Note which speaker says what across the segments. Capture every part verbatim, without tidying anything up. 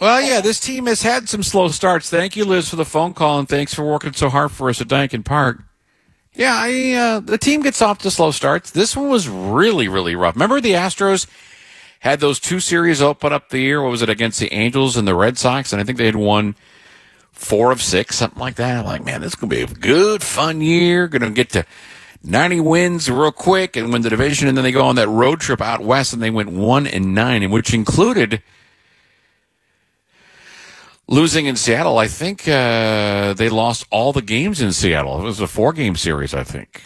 Speaker 1: Well, yeah, this team has had some slow starts. Thank you, Liz, for the phone call, and thanks for working so hard for us at Duncan Park. Yeah, I, uh, the team gets off to slow starts. This one was really, really rough. Remember the Astros had those two series open up the year? What was it, against the Angels and the Red Sox? And I think they had won four of six, something like that. I'm like, man, this is going to be a good, fun year. Going to get to ninety wins real quick and win the division. And then they go on that road trip out west, and they went one and nine, and which included losing in Seattle. I think uh, they lost all the games in Seattle. It was a four-game series, I think.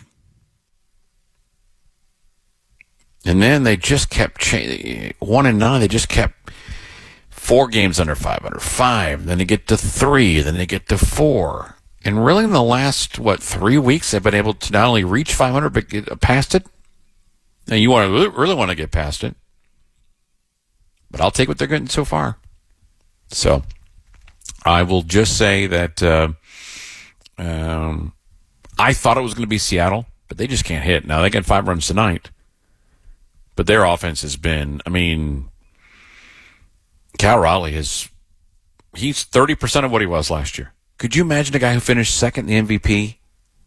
Speaker 1: And then they just kept changing. One and nine, they just kept four games under five hundred. Five, then they get to three, then they get to four. And really in the last, what, three weeks, they've been able to not only reach five hundred, but get past it. Now, you want to really want to get past it. But I'll take what they're getting so far. So I will just say that uh, um, I thought it was going to be Seattle, but they just can't hit. Now, they got five runs tonight. But their offense has been, I mean, Cal Raleigh is, he's thirty percent of what he was last year. Could you imagine a guy who finished second in the M V P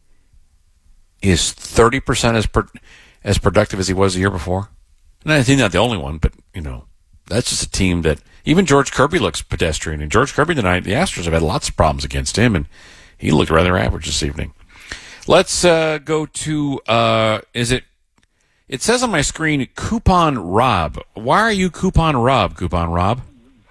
Speaker 1: is thirty percent as per, as productive as he was the year before? And I think not the only one, but, you know, that's just a team that, even George Kirby looks pedestrian. And George Kirby tonight, the Astros have had lots of problems against him, and he looked rather average this evening. Let's uh, go to, uh, is it, It says on my screen, Coupon Rob. Why are you Coupon Rob, Coupon Rob?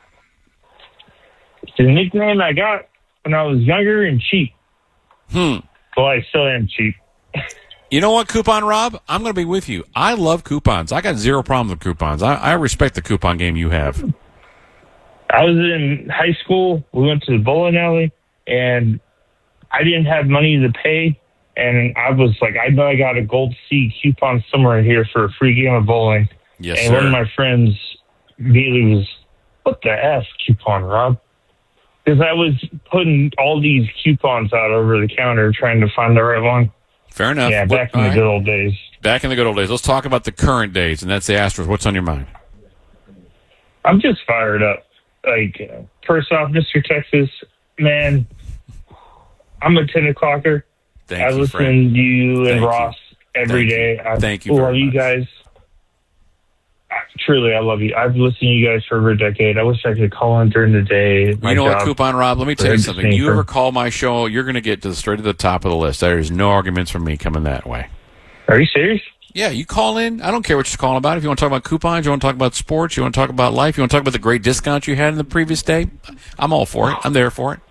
Speaker 2: It's a nickname I got when I was younger and cheap.
Speaker 1: Hmm.
Speaker 2: Well, I still am cheap.
Speaker 1: You know what, Coupon Rob? I'm going to be with you. I love coupons. I got zero problem with coupons. I, I respect the coupon game you have.
Speaker 2: I was in high school. We went to the bowling alley, and I didn't have money to pay. And I was like, I know I got a Gold Sea coupon somewhere here for a free game of bowling.
Speaker 1: Yes,
Speaker 2: and
Speaker 1: sir.
Speaker 2: one of my friends immediately was, what the F, Coupon Rob? Because I was putting all these coupons out over the counter trying to find the right one.
Speaker 1: Fair enough.
Speaker 2: Yeah, back
Speaker 1: what,
Speaker 2: in the
Speaker 1: right.
Speaker 2: good old days.
Speaker 1: Back in the good old days. Let's talk about the current days, and that's the Astros. What's on your mind?
Speaker 2: I'm just fired up. Like, uh, first off, Mister Texas, man, I'm a ten o'clocker.
Speaker 1: Thank
Speaker 2: I
Speaker 1: you,
Speaker 2: listen
Speaker 1: friend.
Speaker 2: to you and
Speaker 1: Thank
Speaker 2: Ross
Speaker 1: you.
Speaker 2: every
Speaker 1: Thank
Speaker 2: day.
Speaker 1: You.
Speaker 2: I
Speaker 1: Thank you
Speaker 2: love
Speaker 1: very
Speaker 2: you
Speaker 1: much.
Speaker 2: guys. I, truly, I love you. I've listened to you guys for over a decade. I wish I could call in during the day.
Speaker 1: You know what, Coupon Rob? Let me tell you something. You ever call my show, you're going to get to the straight to the top of the list. There's no arguments from me coming that way.
Speaker 2: Are you serious?
Speaker 1: Yeah, you call in. I don't care what you're calling about. If you want to talk about coupons, you want to talk about sports, you want to talk about life, you want to talk about the great discounts you had in the previous day, I'm all for it. I'm there for it.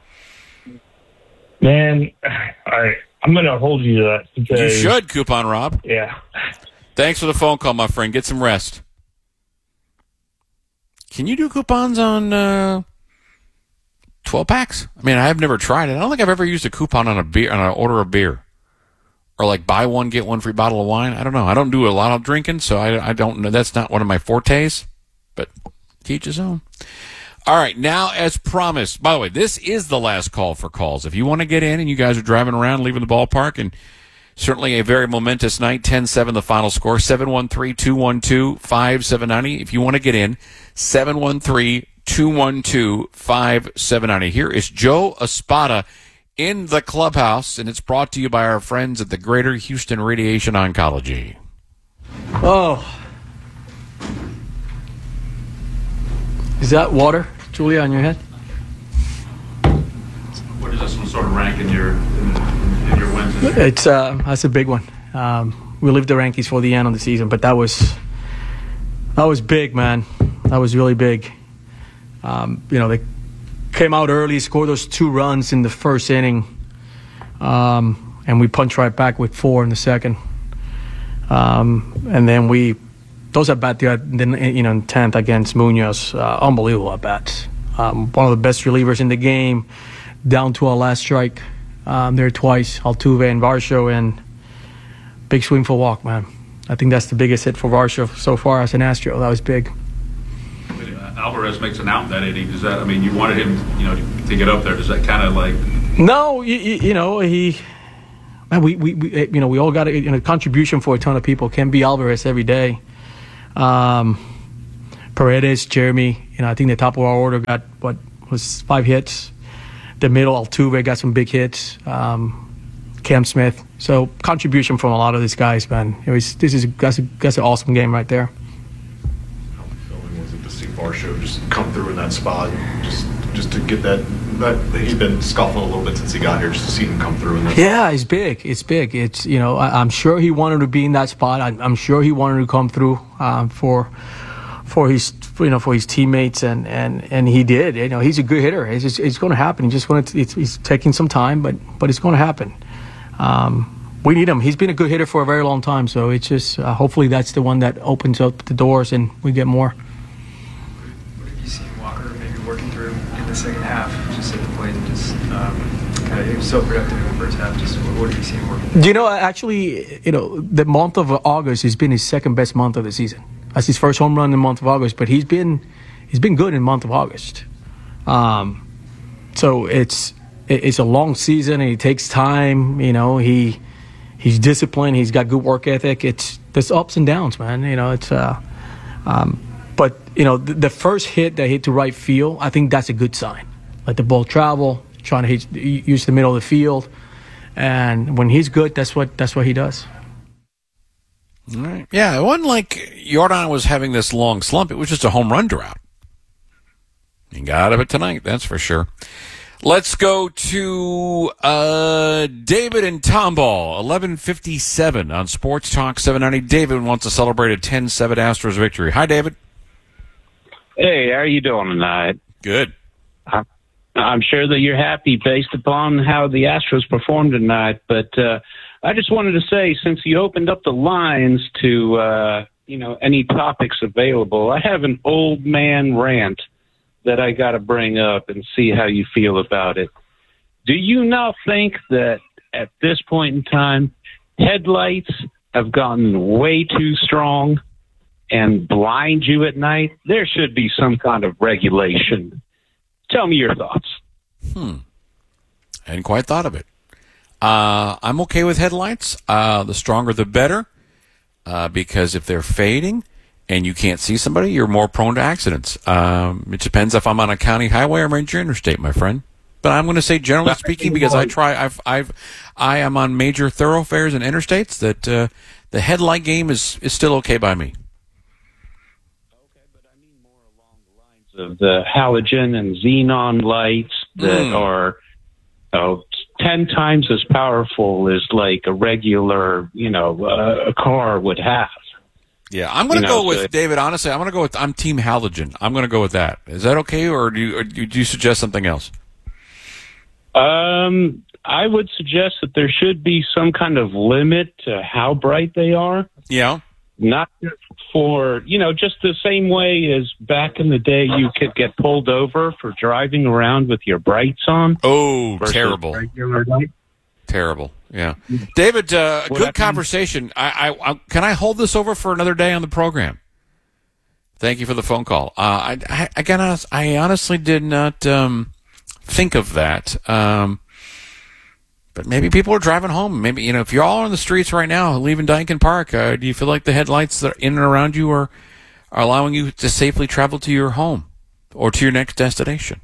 Speaker 2: Man, all right. I'm going to hold you to that. Because,
Speaker 1: you should, Coupon Rob.
Speaker 2: Yeah.
Speaker 1: Thanks for the phone call, my friend. Get some rest. Can you do coupons on uh, twelve packs? I mean, I've never tried it. I don't think I've ever used a coupon on a beer on an order of beer. Or like buy one, get one free bottle of wine. I don't know. I don't do a lot of drinking, so I, I don't know. That's not one of my fortes. But teach his own. All right, now as promised. By the way, this is the last call for calls. If you want to get in and you guys are driving around, leaving the ballpark, and certainly a very momentous night, ten seven the final score, seven one three, two one two, five seven nine zero. If you want to get in, seven one three, two one two, five seven nine zero. Here is Joe Espada in the clubhouse, and it's brought to you by our friends at the Greater Houston Radiation Oncology.
Speaker 3: Oh. Is that water, Julia, on your head?
Speaker 4: What is that, some sort of rank in your in, in your wins?
Speaker 3: It's uh, that's a big one. Um, we leave the rankings for the end of the season, but that was that was big, man. That was really big. Um, you know, they came out early, scored those two runs in the first inning, um, and we punched right back with four in the second. Um, and then we, those at bat, you know, in tenth against Munoz, uh, unbelievable at bats. Um, one of the best relievers in the game, down to our last strike. Um, there twice, Altuve and Varsho, and big swing for walk, man. I think that's the biggest hit for Varsho so far as an Astro. That was big.
Speaker 4: Alvarez makes an out in that inning. Does that? I mean, you wanted him, you know, to, to get up there. Does that kind of like?
Speaker 3: No, you, you know he. Man, we, we, we you know we all got a you know, contribution for a ton of people. Can be Alvarez every day. Um, Paredes, Jeremy. You know, I think the top of our order got what was five hits. The middle, Altuve got some big hits. Um, Cam Smith. So contribution from a lot of these guys, man. It was this is that's, a, that's an awesome game right there.
Speaker 5: How fulfilling was it to see Varsho just come through in that spot, just just to get that? That he's been scuffling a little bit since he got here, just to see him come through in that.
Speaker 3: Yeah, it's big. It's big. It's you know I, I'm sure he wanted to be in that spot. I, I'm sure he wanted to come through um, for for his you know for his teammates, and, and, and he did. You know he's a good hitter. It's just, it's going to happen. He just going to it's, it's taking some time, but but it's going to happen. Um, we need him. He's been a good hitter for a very long time, so it's just uh, hopefully that's the one that opens up the doors and we get more.
Speaker 6: What have you seen Walker maybe working through in the second half, just at the plate, and just um, kind of he was so productive in the first half. Just what, what have you seen working through?
Speaker 3: You know, actually, you know, the month of August has been his second best month of the season. That's his first home run in the month of August, but he's been he's been good in the month of August. Um, so it's. It's a long season, and he takes time. You know, he he's disciplined. He's got good work ethic. It's there's ups and downs, man. You know, it's uh, um, but you know, the, the first hit that hit to right field, I think that's a good sign. Let the ball travel, trying to hit, use the middle of the field, and when he's good, that's what that's what he does.
Speaker 1: All right. Yeah, it wasn't like Yordan was having this long slump. It was just a home run drought. He got out of it tonight, that's for sure. Let's go to uh, David in Tomball, eleven fifty-seven on Sports Talk seven ninety. David wants to celebrate a ten seven Astros victory. Hi, David.
Speaker 7: Hey, how are you doing tonight?
Speaker 1: Good.
Speaker 7: I'm sure that you're happy based upon how the Astros performed tonight, but uh, I just wanted to say, since you opened up the lines to, uh, you know, any topics available, I have an old man rant that I got to bring up and see how you feel about it. Do you not think that at this point in time, headlights have gotten way too strong and blind you at night? There should be some kind of regulation. Tell me your thoughts.
Speaker 1: Hmm. I hadn't quite thought of it. Uh, I'm okay with headlights. Uh, the stronger the better, uh, because if they're fading and you can't see somebody, you're more prone to accidents. Um, it depends if I'm on a county highway or major interstate, my friend. But I'm going to say, generally speaking, because I try, I've, I've, I am on major thoroughfares and interstates, that uh, the headlight game is, is still okay by me.
Speaker 7: Okay, but I mean more along the lines of the halogen and xenon lights that mm. are oh, ten times as powerful as like a regular, you know, uh, a car would have.
Speaker 1: Yeah, I'm going to
Speaker 7: you know,
Speaker 1: go with,
Speaker 7: so
Speaker 1: David, honestly, I'm going to go with, I'm team halogen. I'm going to go with that. Is that okay, or do you, or do you suggest something else?
Speaker 7: Um, I would suggest that there should be some kind of limit to how bright they are.
Speaker 1: Yeah.
Speaker 7: Not just for, you know, just the same way as back in the day you could get pulled over for driving around with your brights on.
Speaker 1: Oh, terrible.
Speaker 7: Regular light.
Speaker 1: Terrible. Yeah. David, uh,
Speaker 7: What
Speaker 1: good
Speaker 7: I-
Speaker 1: conversation. I, I, I, can I hold this over for another day on the program? Thank you for the phone call. Uh, I, I, I, got honest, I honestly did not um, think of that. Um, but maybe people are driving home. Maybe, you know, if you're all on the streets right now, leaving Dyken Park, uh, do you feel like the headlights that are in and around you are, are allowing you to safely travel to your home or to your next destination?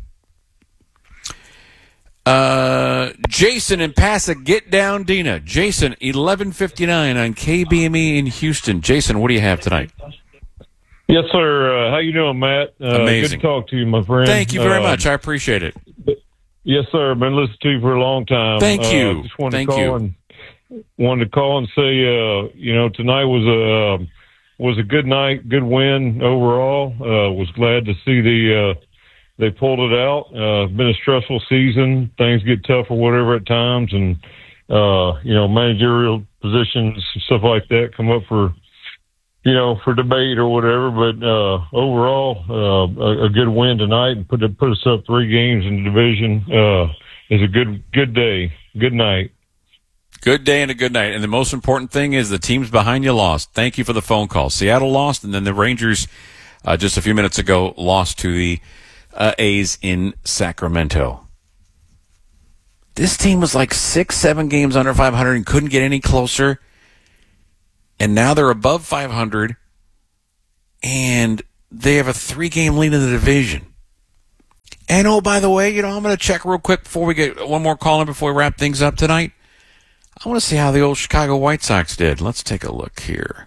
Speaker 1: Uh, Jason in Pasadena. Jason, eleven fifty-nine on K B M E in Houston. Jason, what do you have tonight?
Speaker 8: Yes, sir. Uh, how you doing, Matt? Uh,
Speaker 1: Amazing.
Speaker 8: Good to talk to you, my friend.
Speaker 1: Thank you very
Speaker 8: uh,
Speaker 1: much. I appreciate it.
Speaker 8: Yes, sir. Been listening to you for a long time.
Speaker 1: Thank you.
Speaker 8: Uh, just wanted
Speaker 1: Thank
Speaker 8: to call
Speaker 1: you.
Speaker 8: And, wanted to call and say, uh, you know, tonight was a uh, was a good night, good win overall. Uh, was glad to see the uh, they pulled it out. Uh, it's been a stressful season. Things get tough or whatever at times, and uh, you know, managerial positions, stuff like that, come up for. You know, for debate or whatever, but uh, overall, uh, a, a good win tonight and put put us up three games in the division uh, is a good good day, good night.
Speaker 1: Good day and a good night. And the most important thing is the teams behind you lost. Thank you for the phone call. Seattle lost, and then the Rangers, uh, just a few minutes ago, lost to the uh, A's in Sacramento. This team was like six, seven games under five hundred and couldn't get any closer. And now they're above five hundred, and they have a three-game lead in the division. And, oh, by the way, you know, I'm going to check real quick before we get one more call in before we wrap things up tonight. I want to see how the old Chicago White Sox did. Let's take a look here.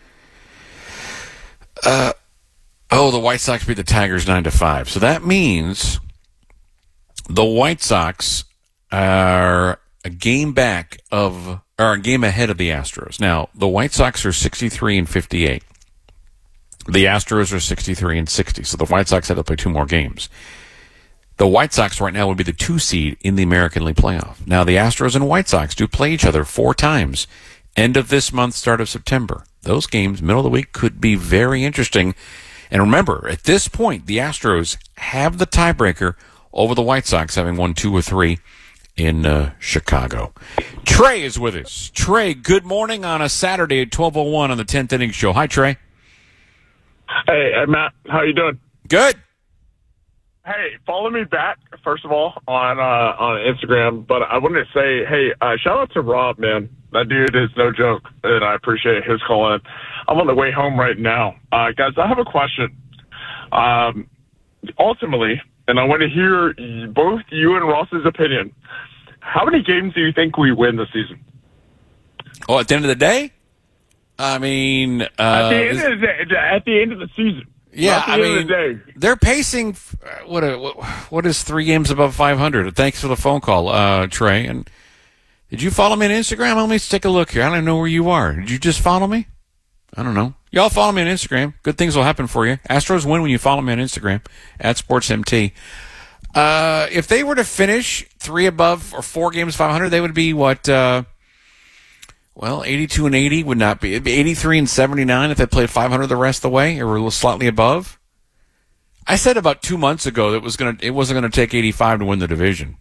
Speaker 1: Uh, oh, the White Sox beat the Tigers nine to five. So that means the White Sox are a game back of, or a game ahead of the Astros. Now, the White Sox are sixty-three and fifty-eight. The Astros are sixty-three and sixty. So the White Sox had to play two more games. The White Sox right now would be the two seed in the American League playoff. Now, the Astros and White Sox do play each other four times. End of this month, start of September. Those games, middle of the week, could be very interesting. And remember, at this point, the Astros have the tiebreaker over the White Sox, having won two or three in uh, Chicago. Trey is with us. Trey, good morning on a Saturday at twelve oh one on the tenth Inning Show. Hi, Trey.
Speaker 9: Hey, hey, Matt. How you doing?
Speaker 1: Good.
Speaker 9: Hey, follow me back, first of all, on uh, on Instagram. But I wanted to say, hey, uh, shout out to Rob, man. That dude is no joke, and I appreciate his call in. I'm on the way home right now. Uh, guys, I have a question. Um, ultimately, and I want to hear both you and Ross's opinion. How many games do you think we win this season?
Speaker 1: Oh, at the end of the day? I mean... Uh,
Speaker 9: at, the end of the day, at the end of the season.
Speaker 1: Yeah,
Speaker 9: the
Speaker 1: I mean,
Speaker 9: the
Speaker 1: they're pacing. What, a, what what is three games above five hundred? Thanks for the phone call, uh, Trey. And did you follow me on Instagram? Let me take a look here. I don't even know where you are. Did you just follow me? I don't know. Y'all follow me on Instagram. Good things will happen for you. Astros win when you follow me on Instagram at SportsMT. Uh, if they were to finish three above or four games five hundred, they would be what? Uh, Well, eighty-two and eighty would not be. It'd be eighty-three and seventy-nine if they played five hundred the rest of the way, or were a little slightly above. I said about two months ago that it was gonna, it wasn't going to take eighty-five to win the division.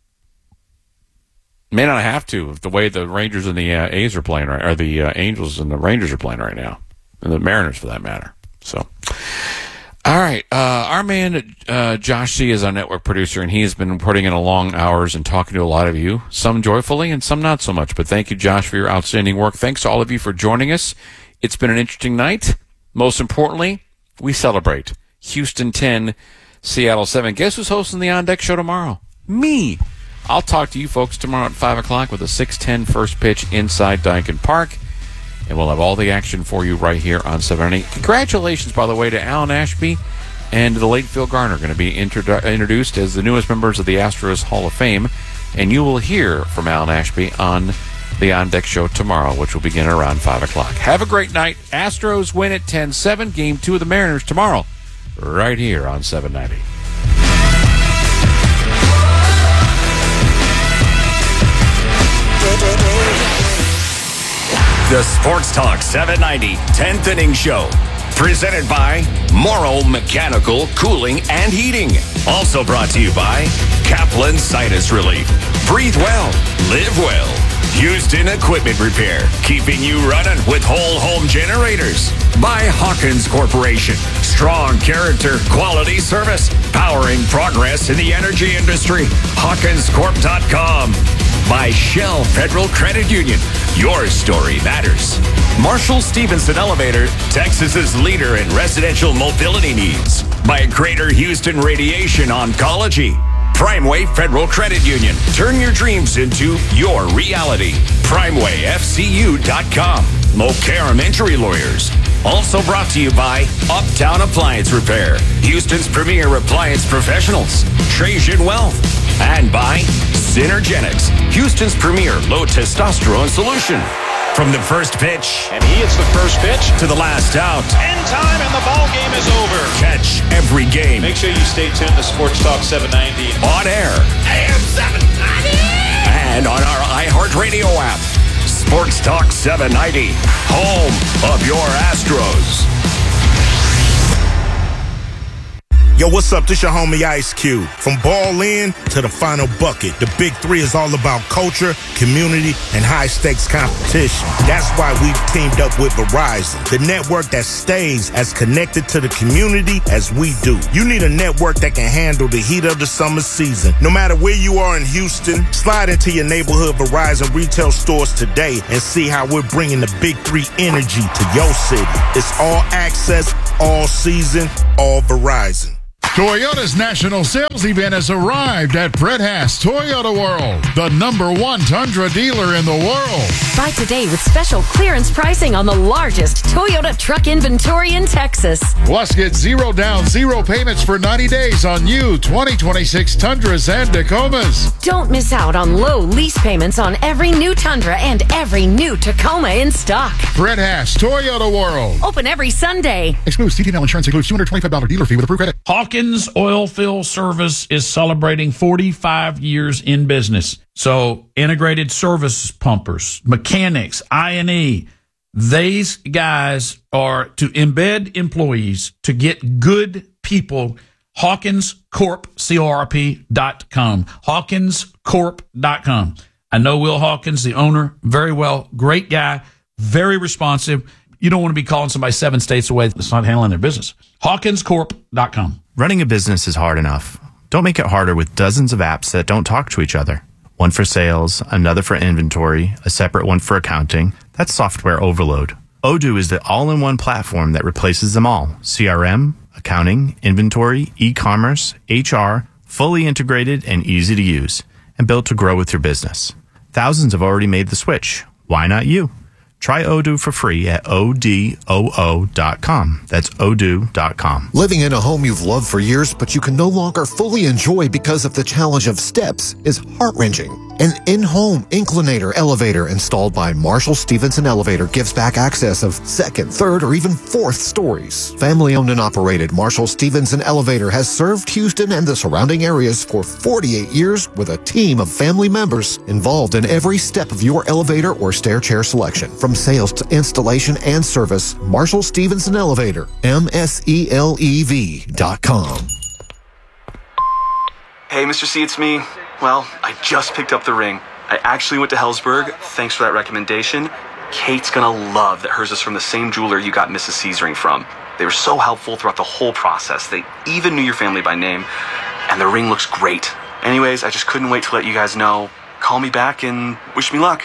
Speaker 1: May not have to, if the way the Rangers and the uh, A's are playing, right, or the uh, Angels and the Rangers are playing right now, and the Mariners for that matter. So, all right, uh, our man uh, Josh C is our network producer, and he has been putting in a long hours and talking to a lot of you, some joyfully and some not so much. But thank you, Josh, for your outstanding work. Thanks to all of you for joining us. It's been an interesting night. Most importantly, we celebrate Houston ten, Seattle seven. Guess who's hosting the On Deck Show tomorrow? Me. I'll talk to you folks tomorrow at five o'clock with a six ten first pitch inside Dynkin Park. And we'll have all the action for you right here on seven ninety. Congratulations, by the way, to Alan Ashby and the late Phil Garner, going to be introdu- introduced as the newest members of the Astros Hall of Fame. And you will hear from Alan Ashby on the On Deck Show tomorrow, which will begin around five o'clock. Have a great night. Astros win at ten seven. Game two of the Mariners tomorrow, right here on seven ninety.
Speaker 10: The Sports Talk seven ninety tenth Inning Show. Presented by Morrow Mechanical Cooling and Heating. Also brought to you by Kaplan Sinus Relief. Breathe well. Live well. Houston Equipment Repair. Keeping you running with whole home generators. By Hawkins Corporation. Strong character, quality service. Powering progress in the energy industry. Hawkins Corp dot com. By Shell Federal Credit Union. Your story matters. Marshall Stevenson Elevator, Texas's leader in residential mobility needs. By Greater Houston Radiation Oncology. Primeway Federal Credit Union. Turn your dreams into your reality. Primeway F C U dot com. Mokaram Injury Lawyers. Also brought to you by Uptown Appliance Repair. Houston's premier appliance professionals. Trajan Wealth. And by Synergenics. Houston's premier low testosterone solution. From the first pitch.
Speaker 11: And he hits the first pitch.
Speaker 10: To the last out.
Speaker 11: In time, and the ball game is over.
Speaker 10: Catch every game.
Speaker 11: Make sure you stay tuned to Sports Talk seven ninety.
Speaker 10: On air.
Speaker 11: A M seven ninety!
Speaker 10: And on our iHeartRadio app. Sports Talk seven ninety. Home of your Astros.
Speaker 12: Yo, what's up? This your homie Ice Cube. From ball in to the final bucket, the Big Three is all about culture, community, and high-stakes competition. That's why we've teamed up with Verizon, the network that stays as connected to the community as we do. You need a network that can handle the heat of the summer season. No matter where you are in Houston, slide into your neighborhood Verizon retail stores today and see how we're bringing the Big Three energy to your city. It's all access, all season, all Verizon.
Speaker 13: Toyota's national sales event has arrived at Fred Haas Toyota World, the number one Tundra dealer in the world.
Speaker 14: Buy today with special clearance pricing on the largest Toyota truck inventory in Texas.
Speaker 13: Plus, get zero down, zero payments for ninety days on new twenty twenty-six Tundras and Tacomas.
Speaker 14: Don't miss out on low lease payments on every new Tundra and every new Tacoma in stock.
Speaker 13: Fred Haas Toyota World.
Speaker 14: Open every Sunday.
Speaker 13: Excludes C T N L insurance, includes two hundred twenty-five dollars dealer fee with approved credit.
Speaker 15: Hawkins Oil Fill Service is celebrating forty-five years in business. So integrated service pumpers, mechanics, I and E, these guys are to embed employees to get good people. Hawkins Corp, C O R P dot com. Hawkins Corp dot com. I know Will Hawkins, the owner, very well. Great guy, very responsive. You don't want to be calling somebody seven states away that's not handling their business. Hawkins Corp dot com.
Speaker 16: Running a business is hard enough. Don't make it harder with dozens of apps that don't talk to each other. One for sales, another for inventory, a separate one for accounting. That's software overload. Odoo is the all-in-one platform that replaces them all. C R M, accounting, inventory, e-commerce, H R, fully integrated and easy to use, and built to grow with your business. Thousands have already made the switch. Why not you? Try Odoo for free at O D O O dot com. That's Odoo dot com.
Speaker 17: Living in a home you've loved for years, but you can no longer fully enjoy because of the challenge of steps is heart-wrenching. An in-home inclinator elevator installed by Marshall Stevenson Elevator gives back access of second, third, or even fourth stories. Family-owned and operated, Marshall Stevenson Elevator has served Houston and the surrounding areas for forty-eight years with a team of family members involved in every step of your elevator or stair chair selection. From sales to installation and service, Marshall Stevenson Elevator, M S E L E V dot com.
Speaker 18: Hey, Mister C, it's me. Well, I just picked up the ring. I actually went to Helzberg. Thanks for that recommendation. Kate's gonna love that hers is from the same jeweler you got Missus C's ring from. They were so helpful throughout the whole process. They even knew your family by name, and the ring looks great. Anyways, I just couldn't wait to let you guys know. Call me back and wish me luck.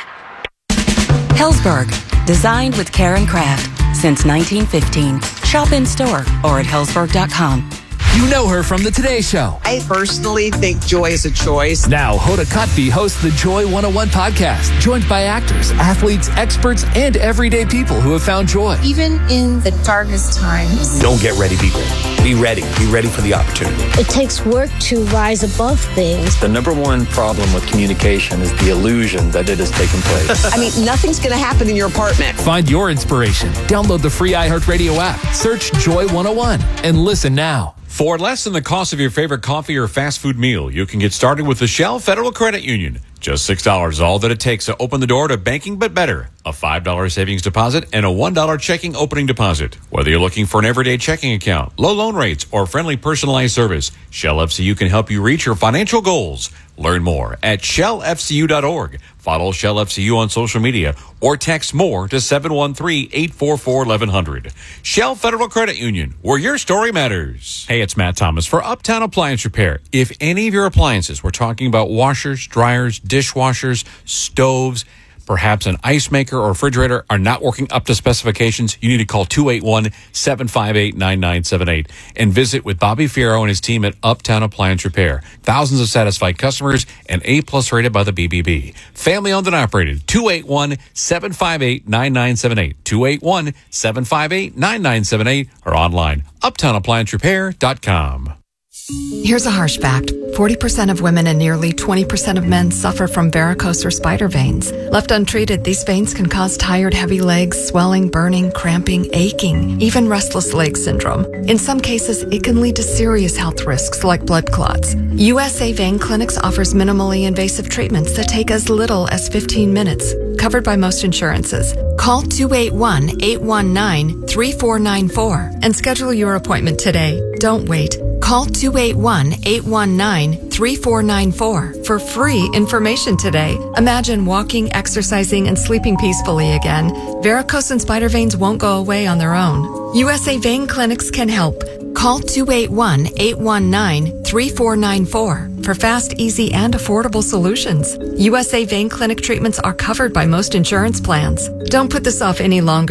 Speaker 19: Helzberg, designed with care and craft since nineteen fifteen. Shop in store or at Helzberg dot com.
Speaker 20: You know her from the Today Show.
Speaker 21: I personally think joy is a choice.
Speaker 20: Now, Hoda Kotb hosts the Joy one oh one podcast, joined by actors, athletes, experts, and everyday people who have found joy.
Speaker 22: Even in the darkest times.
Speaker 23: Don't get ready, be ready. Be ready. Be ready for the opportunity.
Speaker 24: It takes work to rise above things.
Speaker 23: The number one problem with communication is the illusion that it has taken place.
Speaker 21: I mean, nothing's going to happen in your apartment.
Speaker 20: Find your inspiration. Download the free iHeartRadio app. Search Joy one oh one and listen now.
Speaker 25: For less than the cost of your favorite coffee or fast food meal, you can get started with the Shell Federal Credit Union. Just six dollars is all that it takes to open the door to banking but better. A five dollars savings deposit and a one dollar checking opening deposit. Whether you're looking for an everyday checking account, low loan rates, or friendly personalized service, Shell F C U can help you reach your financial goals. Learn more at shell f c u dot org. Follow Shell F C U on social media or text MORE to seven one three, eight four four, eleven hundred. Shell Federal Credit Union, where your story matters. Hey, it's Matt Thomas for Uptown Appliance Repair. If any of your appliances, we're talking about washers, dryers, dishwashers, stoves, perhaps an ice maker or refrigerator are not working up to specifications, you need to call two eight one, seven five eight, nine nine seven eight and visit with Bobby Fierro and his team at Uptown Appliance Repair. Thousands of satisfied customers and A-plus rated by the B B B. Family owned and operated. two eight one, seven five eight, nine nine seven eight. two eight one, seven five eight, nine nine seven eight or online, uptown appliance repair dot com.
Speaker 26: Here's a harsh fact. forty percent of women and nearly twenty percent of men suffer from varicose or spider veins. Left untreated, these veins can cause tired, heavy legs, swelling, burning, cramping, aching, even restless leg syndrome. In some cases, it can lead to serious health risks like blood clots. U S A Vein Clinics offers minimally invasive treatments that take as little as fifteen minutes, covered by most insurances. Call two eight one, eight one nine, three four nine four and schedule your appointment today. Don't wait. Call two eight one, eight one nine, three four nine four for free information today. Imagine walking, exercising, and sleeping peacefully again. Varicose and spider veins won't go away on their own. U S A Vein Clinics can help. Call two eight one, eight one nine, three four nine four for fast, easy, and affordable solutions. U S A Vein Clinic treatments are covered by most insurance plans. Don't put this off any longer.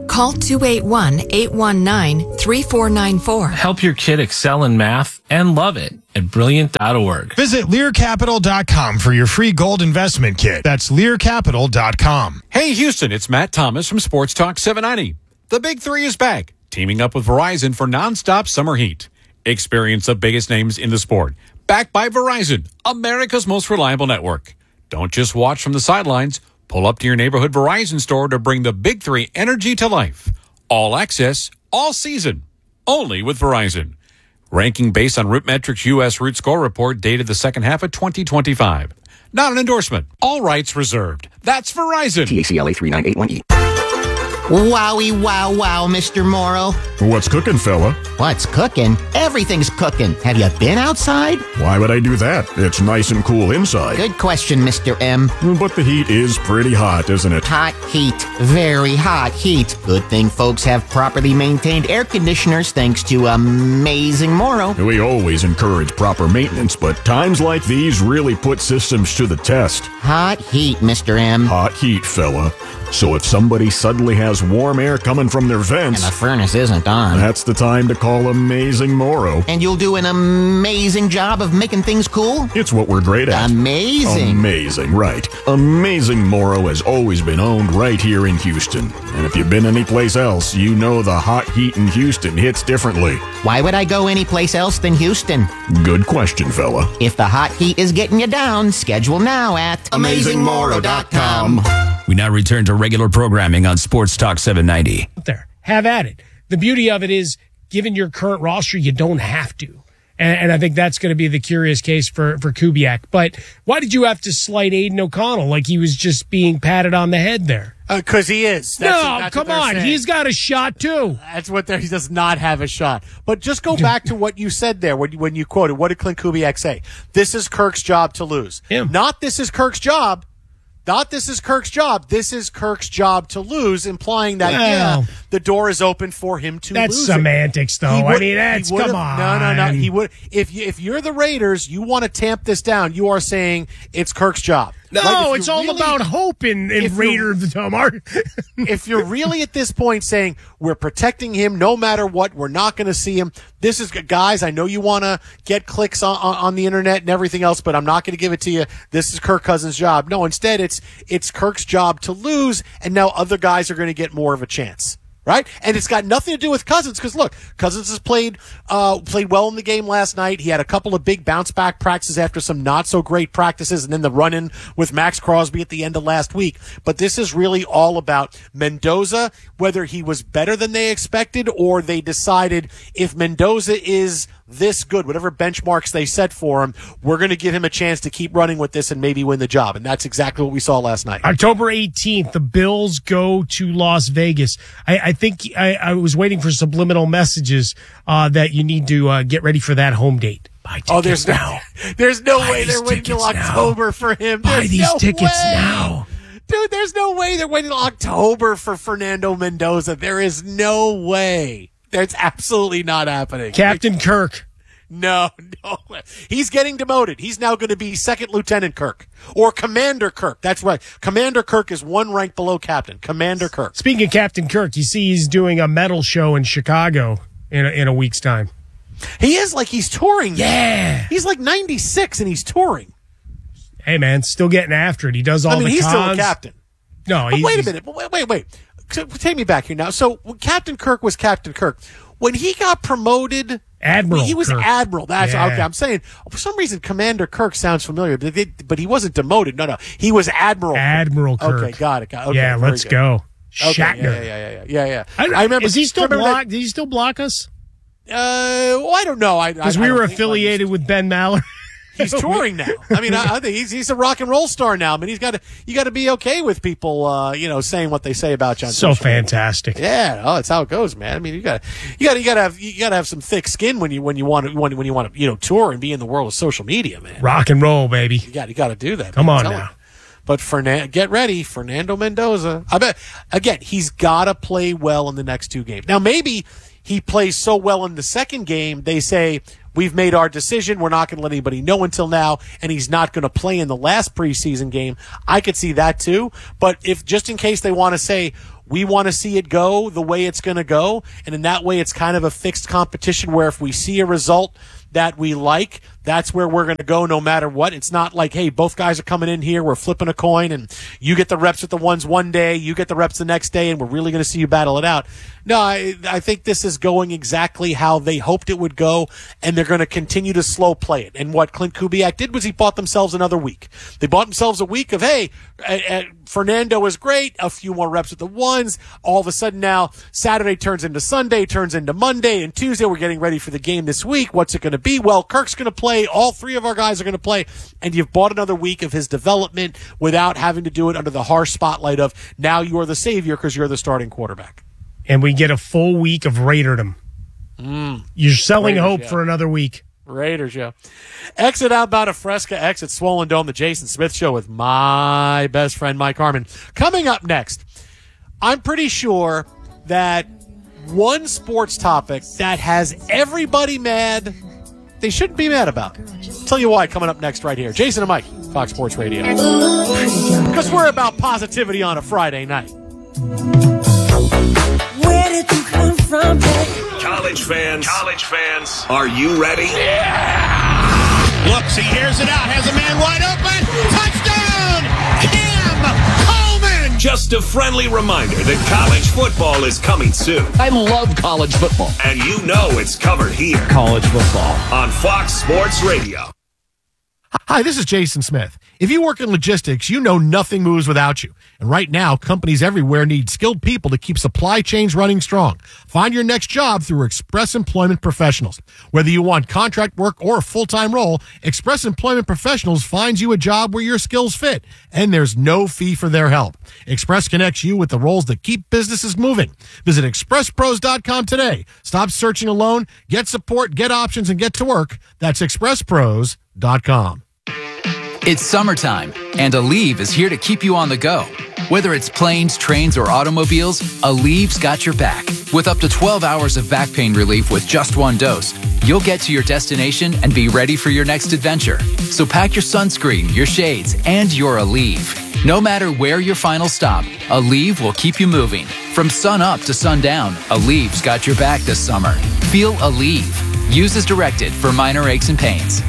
Speaker 26: Call two eight one, eight one nine, three four nine four.
Speaker 2: Help your kid excel in math and love it at brilliant dot org.
Speaker 3: Visit Lear Capital dot com for your free gold investment kit. That's Lear Capital dot com.
Speaker 25: Hey, Houston, it's Matt Thomas from Sports Talk seven ninety. The Big Three is back, teaming up with Verizon for nonstop summer heat. Experience the biggest names in the sport. Backed by Verizon, America's most reliable network. Don't just watch from the sidelines. Pull up to your neighborhood Verizon store to bring the Big Three energy to life. All access, all season, only with Verizon. Ranking based on RootMetrics U S Root Score Report dated the second half of twenty twenty-five. Not an endorsement. All rights reserved. That's Verizon.
Speaker 4: T A C L A three nine eight one E.
Speaker 5: Wowie, wow, wow, Mister Morrow.
Speaker 6: What's cooking, fella?
Speaker 5: What's cooking? Everything's cooking. Have you been outside?
Speaker 6: Why would I do that? It's nice and cool inside.
Speaker 5: Good question, Mister M.
Speaker 6: But the heat is pretty hot, isn't it?
Speaker 5: Hot heat. Very hot heat. Good thing folks have properly maintained air conditioners thanks to Amazing Morrow.
Speaker 6: We always encourage proper maintenance, but times like these really put systems to the test.
Speaker 5: Hot heat, Mister M.
Speaker 6: Hot heat, fella. So if somebody suddenly has warm air coming from their vents,
Speaker 5: and the furnace isn't on,
Speaker 6: that's the time to call Amazing Morrow.
Speaker 5: And you'll do an amazing job of making things cool?
Speaker 6: It's what we're great at.
Speaker 5: Amazing.
Speaker 6: Amazing, right. Amazing Morrow has always been owned right here in Houston. And if you've been anyplace else, you know the hot heat in Houston hits differently.
Speaker 5: Why would I go anyplace else than Houston?
Speaker 6: Good question, fella.
Speaker 5: If the hot heat is getting you down, schedule now at
Speaker 6: amazing morrow dot com.
Speaker 7: We now return to regular programming on Sports Talk seven ninety.
Speaker 27: There, have at it. The beauty of it is, given your current roster, you don't have to. And, and I think that's going to be the curious case for, for Kubiak. But why did you have to slight Aiden O'Connell like he was just being patted on the head there?
Speaker 28: Because uh, he is. That's
Speaker 27: no,
Speaker 28: what, that's
Speaker 27: come on.
Speaker 28: saying.
Speaker 27: He's got a shot, too.
Speaker 28: That's what he does not have a shot. But just go back to what you said there when you, when you quoted. What did Clint Kubiak say? This is Kirk's job to lose.
Speaker 27: Him.
Speaker 28: Not this is Kirk's job. Not this is Kirk's job. This is Kirk's job to lose, implying that,
Speaker 27: well,
Speaker 28: yeah, the door is open for him to
Speaker 27: that's
Speaker 28: lose.
Speaker 27: That's semantics,
Speaker 28: it.
Speaker 27: though.
Speaker 28: Would,
Speaker 27: I mean, that's, come on.
Speaker 28: No, no, no. He would, if, you, if you're the Raiders, you want to tamp this down, you are saying it's Kirk's job.
Speaker 27: No, right? It's all really, about hope in, in Raider of the Tomar.
Speaker 28: If you're really at this point saying we're protecting him no matter what, we're not going to see him. This is, guys, I know you want to get clicks on, on, on the internet and everything else, but I'm not going to give it to you. This is Kirk Cousins' job. No, instead it's it's Kirk's job to lose, and now other guys are going to get more of a chance. Right? And it's got nothing to do with Cousins because, look, Cousins has played uh, played well in the game last night. He had a couple of big bounce-back practices after some not-so-great practices and then the run-in with Max Crosby at the end of last week. But this is really all about Mendoza, whether he was better than they expected or they decided if Mendoza is this good, whatever benchmarks they set for him, we're going to give him a chance to keep running with this and maybe win the job. And that's exactly what we saw last night.
Speaker 27: October eighteenth, the Bills go to Las Vegas. I, I think I, I was waiting for subliminal messages uh, that you need to uh, get ready for that home date. Buy tickets
Speaker 28: oh, there's
Speaker 27: now.
Speaker 28: no, there's no
Speaker 27: Buy
Speaker 28: way they're waiting till October
Speaker 27: now.
Speaker 28: for him.
Speaker 27: Buy
Speaker 28: There's
Speaker 27: these
Speaker 28: no
Speaker 27: tickets
Speaker 28: way.
Speaker 27: now.
Speaker 28: Dude, there's no way they're waiting till October for Fernando Mendoza. There is no way. That's absolutely not happening.
Speaker 27: Captain Kirk.
Speaker 28: No, no. He's getting demoted. He's now going to be Second Lieutenant Kirk or Commander Kirk. That's right. Commander Kirk is one rank below Captain. Commander Kirk.
Speaker 27: Speaking of Captain Kirk, you see he's doing a metal show in Chicago in a, in a week's time.
Speaker 28: He is like he's touring.
Speaker 27: Yeah.
Speaker 28: He's like ninety-six and he's touring.
Speaker 27: Hey, man, still getting after it. He does all
Speaker 28: I mean,
Speaker 27: the
Speaker 28: he's
Speaker 27: cons.
Speaker 28: still a captain.
Speaker 27: No,
Speaker 28: but wait a minute. Wait, wait, wait. Take me back here now. So when Captain Kirk was Captain Kirk, when he got promoted,
Speaker 27: Admiral
Speaker 28: he was
Speaker 27: Kirk.
Speaker 28: Admiral. That's
Speaker 27: yeah.
Speaker 28: okay. I'm saying for some reason Commander Kirk sounds familiar, but, they, but he wasn't demoted. No, no, he was Admiral.
Speaker 27: Admiral Kirk.
Speaker 28: Okay, got it. Got it. Okay,
Speaker 27: yeah, let's
Speaker 28: good.
Speaker 27: go.
Speaker 28: Okay,
Speaker 27: Shatner.
Speaker 28: yeah, yeah, yeah, yeah, yeah. yeah.
Speaker 27: I,
Speaker 28: I remember.
Speaker 27: Is he still block?
Speaker 28: that,
Speaker 27: Did he still block us?
Speaker 28: Uh, well, I don't know.
Speaker 27: Because we were affiliated with Ben Maller.
Speaker 28: He's touring now. I mean, I, I think he's he's a rock and roll star now. I mean, he's got to you got to be okay with people, uh, you know, saying what they say about you.
Speaker 27: So fantastic.
Speaker 28: Yeah, oh, that's how it goes, man. I mean, you got you got you got to have you got to have some thick skin when you when you want to when, when you want to you know tour and be in the world of social media, man.
Speaker 27: Rock and roll, baby.
Speaker 28: You got you got to do that.
Speaker 27: Come
Speaker 28: man.
Speaker 27: on
Speaker 28: Tell
Speaker 27: now.
Speaker 28: him. But Fernan- get ready, Fernando Mendoza. I bet again he's got to play well in the next two games. Now maybe. he plays so well in the second game, they say, we've made our decision. We're not going to let anybody know until now, and he's not going to play in the last preseason game. I could see that too. But if just in case they want to say, we want to see it go the way it's going to go, and in that way it's kind of a fixed competition where if we see a result that we like, that's where we're going to go no matter what. It's not like, hey, both guys are coming in here, we're flipping a coin, and you get the reps with the ones one day, you get the reps the next day, and we're really going to see you battle it out. No, I, I think this is going exactly how they hoped it would go, and they're going to continue to slow play it. And what Clint Kubiak did was he bought themselves another week. They bought themselves a week of, hey, uh, uh, Fernando is great, a few more reps with the ones. All of a sudden now, Saturday turns into Sunday, turns into Monday, and Tuesday we're getting ready for the game this week. What's it going to be? Well, Kirk's going to play. All three of our guys are going to play, and you've bought another week of his development without having to do it under the harsh spotlight of now you are the savior because you're the starting quarterback.
Speaker 27: And we get a full week of Raiderdom.
Speaker 28: Mm.
Speaker 27: You're selling
Speaker 28: Raiders,
Speaker 27: hope
Speaker 28: yeah.
Speaker 27: for another week.
Speaker 28: Raiders, yeah. Exit Outbound of Fresca, exit Swollen Dome, the Jason Smith Show with my best friend, Mike Harmon. Coming up next, I'm pretty sure that one sports topic that has everybody mad, they shouldn't be mad about. I'll tell you why coming up next right here. Jason and Mike, Fox Sports Radio. Because we're about positivity on a Friday night.
Speaker 1: Where did you come from, baby?
Speaker 4: College fans, college fans, are you ready?
Speaker 1: Yeah!
Speaker 3: Looks, he airs it out, has a man wide open. Touchdown! Cam Coleman!
Speaker 4: Just a friendly reminder that college football is coming soon.
Speaker 8: I love college football.
Speaker 4: And you know it's covered here.
Speaker 8: College football.
Speaker 4: On Fox Sports Radio.
Speaker 28: Hi, this is Jason Smith. If you work in logistics, you know nothing moves without you. And right now, companies everywhere need skilled people to keep supply chains running strong. Find your next job through Express Employment Professionals. Whether you want contract work or a full-time role, Express Employment Professionals finds you a job where your skills fit, and there's no fee for their help. Express connects you with the roles that keep businesses moving. Visit express pros dot com today. Stop searching alone, get support, get options, and get to work. That's express pros dot com.
Speaker 20: It's summertime, and Aleve is here to keep you on the go. Whether it's planes, trains, or automobiles, Aleve's got your back. With up to twelve hours of back pain relief with just one dose, you'll get to your destination and be ready for your next adventure. So pack your sunscreen, your shades, and your Aleve. No matter where your final stop, Aleve will keep you moving. From sun up to sundown, Aleve's got your back this summer. Feel Aleve. Use as directed for minor aches and pains.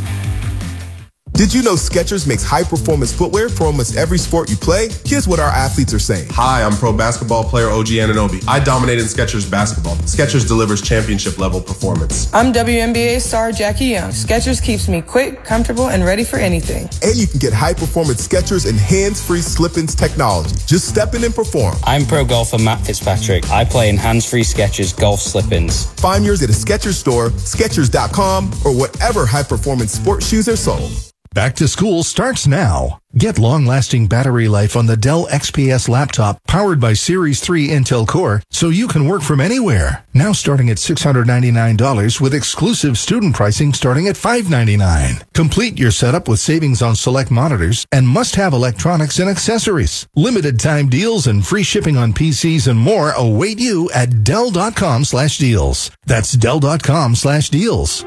Speaker 9: Did you know Skechers makes high-performance footwear for almost every sport you play? Here's what our athletes are saying.
Speaker 10: Hi, I'm pro basketball player O G Anunoby. I dominated Skechers basketball. Skechers delivers championship-level performance.
Speaker 11: I'm W N B A star Jackie Young. Skechers keeps me quick, comfortable, and ready for anything.
Speaker 9: And you can get high-performance Skechers and hands-free slip-ins technology. Just step in and perform.
Speaker 12: I'm pro golfer Matt Fitzpatrick. I play in hands-free Skechers golf slip-ins.
Speaker 9: Find yours at a Skechers store, Skechers dot com, or whatever high-performance sports shoes are sold.
Speaker 14: Back to school starts now. Get long-lasting battery life on the Dell X P S laptop powered by Series three Intel Core so you can work from anywhere. Now starting at six hundred ninety-nine dollars with exclusive student pricing starting at five hundred ninety-nine dollars. Complete your setup with savings on select monitors and must-have electronics and accessories. Limited time deals and free shipping on P Cs and more await you at Dell dot com slash deals. That's Dell dot com slash deals.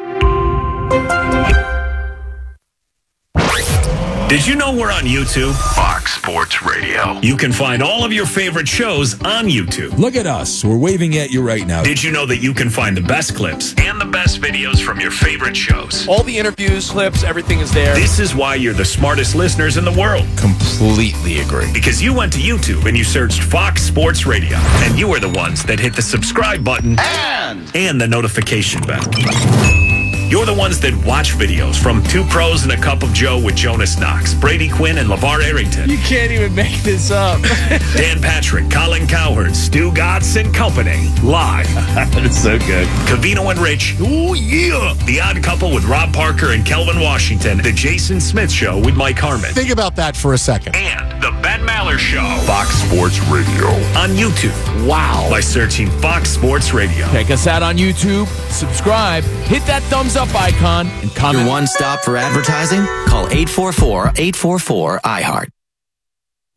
Speaker 4: Did you know we're on YouTube? Fox Sports Radio. You can find all of your favorite shows on YouTube.
Speaker 29: Look at us. We're waving at you right now.
Speaker 4: Did you know that you can find the best clips and the best videos from your favorite shows?
Speaker 28: All the interviews, clips, everything is there.
Speaker 4: This is why you're the smartest listeners in the world.
Speaker 29: Completely agree.
Speaker 4: Because you went to YouTube and you searched Fox Sports Radio. And you are the ones that hit the subscribe button and, and the notification bell. You're the ones that watch videos from Two Pros and a Cup of Joe with Jonas Knox, Brady Quinn, and LeVar Arrington.
Speaker 28: You can't even make this up.
Speaker 4: Dan Patrick, Colin Cowherd, Stu Gatz and Company. Live.
Speaker 29: That is so good.
Speaker 4: Covino and Rich. Ooh, yeah. The Odd Couple with Rob Parker and Kelvin Washington. The Jason Smith Show with Mike Harmon.
Speaker 28: Think about that for a second.
Speaker 4: And the Ben Maller Show. Fox Sports Radio. On YouTube.
Speaker 28: Wow.
Speaker 4: By searching Fox Sports Radio.
Speaker 30: Check us out on YouTube. Subscribe. Hit that thumbs up icon and comment.
Speaker 31: Your one stop for advertising? Call eight four four, eight four four, I heart.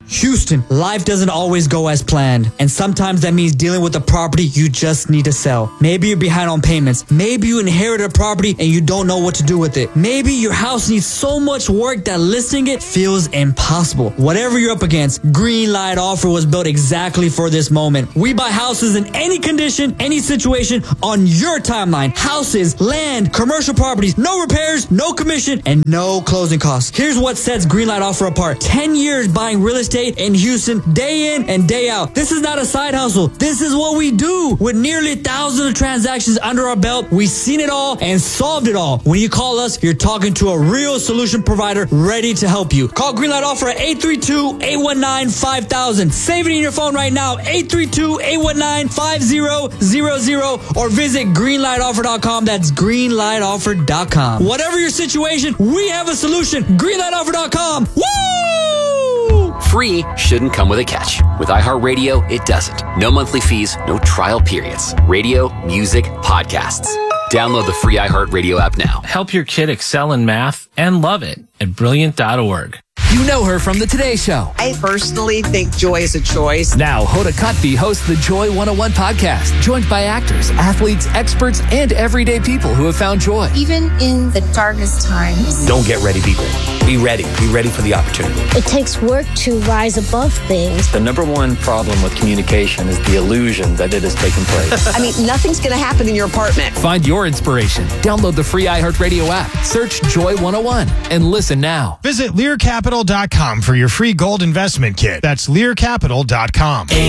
Speaker 13: Houston, life doesn't always go as planned, and sometimes that means dealing with a property you just need to sell. Maybe you're behind on payments. Maybe you inherited a property and you don't know what to do with it. Maybe your house needs so much work that listing it feels impossible. Whatever you're up against, Greenlight Offer was built exactly for this moment. We buy houses in any condition, any situation, on your timeline. Houses, land, commercial properties, no repairs, no commission, and no closing costs. Here's what sets Greenlight Offer apart. ten years buying real estate in Houston, day in and day out. This is not a side hustle. This is what we do. With nearly thousands of transactions under our belt, we've seen it all and solved it all. When you call us, you're talking to a real solution provider ready to help you. Call Greenlight Offer at eight three two, eight one nine, five thousand. Save it in your phone right now, eight three two, eight one nine, five zero zero zero, or visit greenlight offer dot com. That's greenlight offer dot com. Whatever your situation, we have a solution. greenlight offer dot com. Woo!
Speaker 15: Free shouldn't come with a catch. With iHeartRadio, it doesn't. No monthly fees, no trial periods. Radio, music, podcasts. Download the free iHeartRadio app now.
Speaker 2: Help your kid excel in math and love it at brilliant dot org.
Speaker 30: You know her from The Today Show.
Speaker 16: I personally think joy is a choice.
Speaker 30: Now, Hoda Kotb hosts the Joy one oh one podcast, joined by actors, athletes, experts, and everyday people who have found joy.
Speaker 17: Even in the darkest times.
Speaker 18: Don't get ready, be ready. Be ready. Be ready for the opportunity.
Speaker 17: It takes work to rise above things.
Speaker 19: The number one problem with communication is the illusion that it is taking place.
Speaker 16: I mean, nothing's going to happen in your apartment.
Speaker 30: Find your inspiration. Download the free iHeartRadio app. Search Joy one oh one and listen now.
Speaker 3: Visit Lear Capital dot com for your free gold investment kit. That's Lear Capital dot com.